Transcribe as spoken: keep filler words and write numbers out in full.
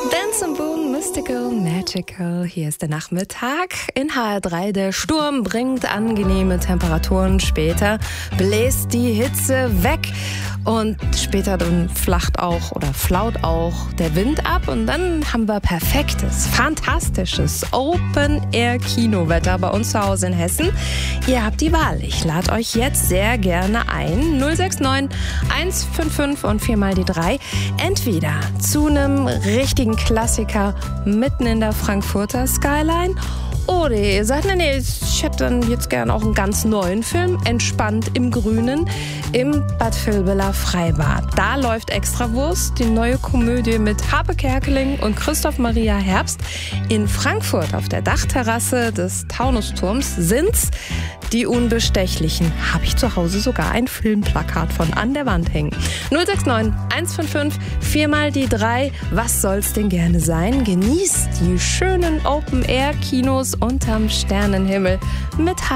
Dance and Boom, Mystical, Magical. Hier ist der Nachmittag in H R drei. Der Sturm bringt angenehme Temperaturen. Später bläst die Hitze weg. Und später dann flacht auch oder flaut auch der Wind ab. Und dann haben wir perfektes, fantastisches Open-Air-Kinowetter bei uns zu Hause in Hessen. Ihr habt die Wahl. Ich lade euch jetzt sehr gerne ein. null sechs neun eins fünf fünf und viermal die drei. Entweder zu einem richtigen Klassiker mitten in der Frankfurter Skyline. Oder ihr sagt, nee, nee, ich hätte dann jetzt gerne auch einen ganz neuen Film, entspannt im Grünen, im Bad Vilbela Freibad. Da läuft Extrawurst, die neue Komödie mit Harpe Kerkeling und Christoph Maria Herbst. In Frankfurt auf der Dachterrasse des Taunusturms sind's die Unbestechlichen. Habe ich zu Hause sogar ein Filmplakat von an der Wand hängen. null sechs neun eins fünf fünf, viermal die drei. Was soll's denn gerne sein? Genießt die schönen Open-Air-Kinos unterm Sternenhimmel mit